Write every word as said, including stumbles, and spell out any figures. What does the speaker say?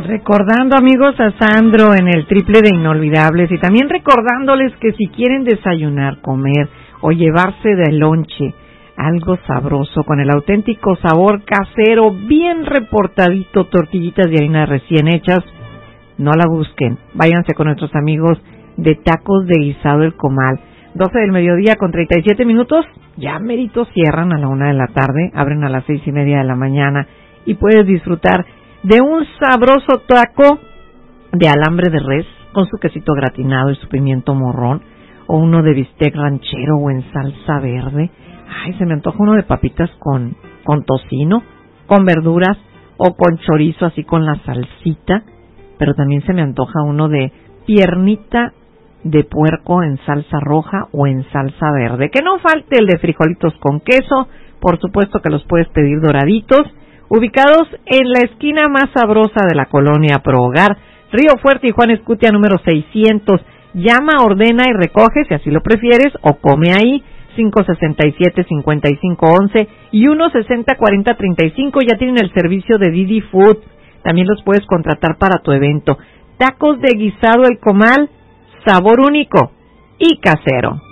Recordando, amigos, a Sandro en el triple de Inolvidables, y también recordándoles que si quieren desayunar, comer o llevarse de lonche algo sabroso con el auténtico sabor casero, bien reportadito, tortillitas de harina recién hechas, no la busquen, váyanse con nuestros amigos de Tacos de Guisado El Comal. doce del mediodía con treinta y siete minutos, ya mérito cierran a la una de la tarde, abren a las seis y media de la mañana y puedes disfrutar de un sabroso taco de alambre de res con su quesito gratinado y su pimiento morrón, o uno de bistec ranchero o en salsa verde. Ay, se me antoja uno de papitas con, con tocino, con verduras o con chorizo así con la salsita, pero también se me antoja uno de piernita de puerco en salsa roja o en salsa verde. Que no falte el de frijolitos con queso, por supuesto que los puedes pedir doraditos, ubicados en la esquina más sabrosa de la colonia Pro Hogar, Río Fuerte y Juan Escutia número seiscientos. Llama, ordena y recoge si así lo prefieres, o come ahí, cinco sesenta y siete, cincuenta y cinco once y uno sesenta, cuarenta, treinta y cinco. Ya tienen el servicio de Didi Food, también los puedes contratar para tu evento. Tacos de Guisado El Comal, sabor único y casero.